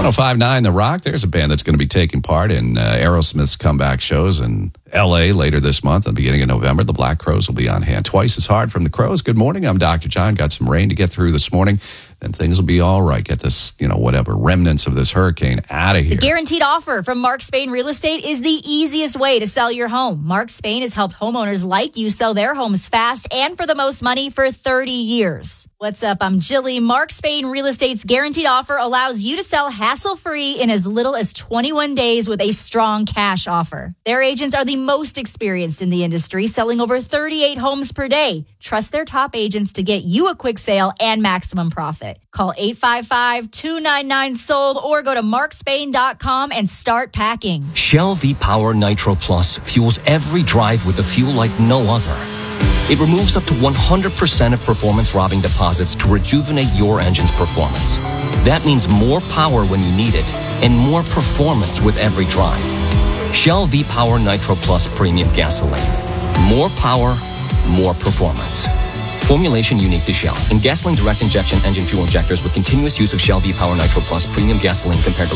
105.9 The Rock. There's a band that's going to be taking part in Aerosmith's comeback shows in L.A. later this month, at the beginning of November. The Black Crowes will be on hand. Twice as hard from the Crows. Good morning. I'm Dr. John. Got some rain to get through this morning. Then things will be all right. Get this, remnants of this hurricane out of here. The guaranteed offer from Mark Spain Real Estate is the easiest way to sell your home. Mark Spain has helped homeowners like you sell their homes fast and for the most money for 30 years. What's up? I'm Jilly. Mark Spain Real Estate's guaranteed offer allows you to sell hassle-free in as little as 21 days with a strong cash offer. Their agents are the most experienced in the industry, selling over 38 homes per day. Trust their top agents to get you a quick sale and maximum profit. Call 855-299-SOLD or go to markspain.com and start packing. Shell V-Power Nitro Plus fuels every drive with a fuel like no other. It removes up to 100% of performance-robbing deposits to rejuvenate your engine's performance. That means more power when you need it and more performance with every drive. Shell V-Power Nitro Plus Premium Gasoline. More power, more performance. Formulation unique to Shell. In gasoline direct injection engine fuel injectors with continuous use of Shell V-Power Nitro Plus Premium Gasoline compared to